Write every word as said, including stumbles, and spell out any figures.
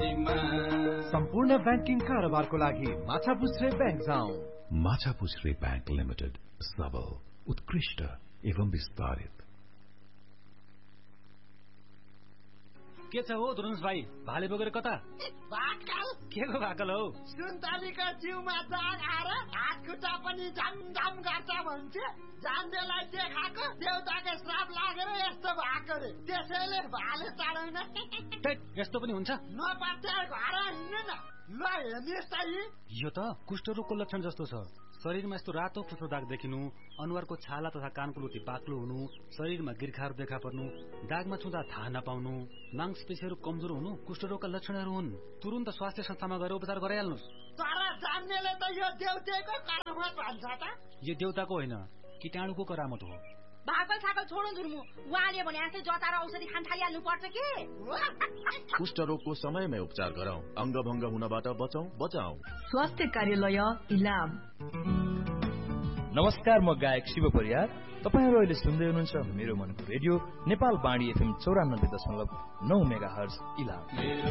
छातीमा सम्पूर्ण बैंकिङ कारोबारको लागि माछापुच्छ्रे बैंक जाउँ। माछापुच्छ्रे बैंक लिमिटेड, सबल, उत्कृष्ट एवं विस्तारित। के छ हो धुरुन्स भाइ, भाले बोकेर कता? भाकल के को भाकल हो? सुन्तलीको जिउमा दाग आएर हात खुट्टा पनि झमझम गर्छ भन्छ। जान्देलाई के खाएको देउताको श्राप लागेर यस्तो भएको रे, त्यसैले भाले चढाउन। यस्तो पनि हुन्छ? नपात्या घर हिँड्नु न, ल हेर्नुहोस् त यो त कुष्ठरोगको लक्षण जस्तो छ। शरीरमा यस्तो रातो फुस्रो दाग देखिनु, अनुहारको छाला तथा कानको लुटी बाक्लो हुनु, शरीरमा गिर्खाहरू देखा पर्नु, दागमा छुँदा थाहा नपाउनु, मांसपेशीहरू कमजोर हुनु कुष्ठरोगका लक्षणहरू हुन्। तुरुन्त स्वास्थ्य संस्थामा गएर उपचार गराइहाल्नुहोस्। तर जान्नेले त यो देउतेको करामत भन्छ त। यो देउताको होइन, कीटाणुको करामत हो। भाकल छाकल छोड्नु धुर्मु, उहाँले भने जस्तै जतार औषधि खान थालिहाल्नु पर्छ के? कुष्ठरोगको समयमै उपचार गरौँ, अङ्गभङ्ग हुनबाट बचाऊ बचाऊ। स्वास्थ्य कार्यालय इलाम। नमस्कार, म गायक शिव परियार। तपाईहरु अहिले सुन्दै हुनुहुन्छ मेरो मनको रेडियो नेपाल बाणी एफएम चौरानब्बे दशमलव नौ मेगा हर्ज इलाम।